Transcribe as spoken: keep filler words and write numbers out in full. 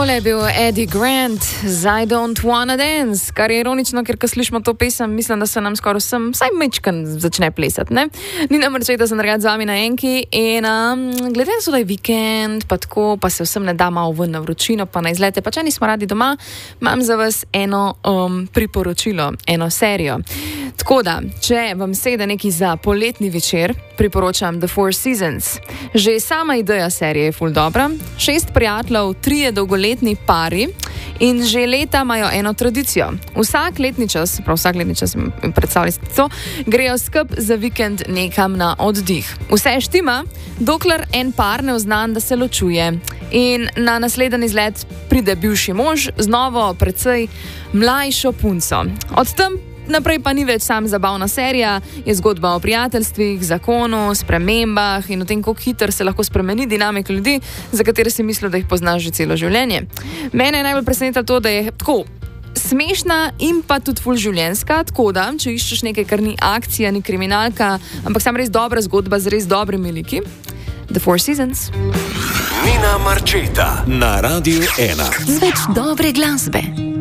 Tole je bil Eddie Grant z I Don't Wanna Dance, kar je ironično, ker ko slišimo to pesem, mislim, da se nam skoraj vsem, vsaj mečkan začne plesati, ne? Nina Marčeta sem drugače z vami na Enki in um, glede na to, da je vikend, pa tako, pa se vsem ne da malo ven na vročino, pa na izlete, pa če nismo radi doma, imam za vas eno um, priporočilo, eno serijo. Tako da, če vam sede neki za poletni večer, priporočam The Four Seasons. Že sama ideja serije je ful dobra. Šest prijateljev, trije dolgoletni pari in že leta imajo eno tradicijo. Vsak letni čas, prav vsak letni čas predstavljate to, grejo skup za vikend nekam na oddih. Vse štima, dokler en par ne oznan, da se ločuje. In na naslednji izlet pride bivši mož z novo, precej mlajšo punco. Od tam naprej pa ni več sam zabavna serija, je zgodba o prijateljstvih, zakonu, spremembah in o tem, kako hitro se lahko spremeni dinamika ljudi, za katere si mislil, da jih poznaš že celo življenje. Mene je najbolj presenetilo to, da je tako smešna in pa tudi ful življenjska, tako da, če iščeš nekaj, kar ni akcija, ni kriminalka, ampak sam res dobra zgodba z res dobrimi liki, The Four Seasons. Nina Marčeta na Radiu ena. Z več dobre glasbe.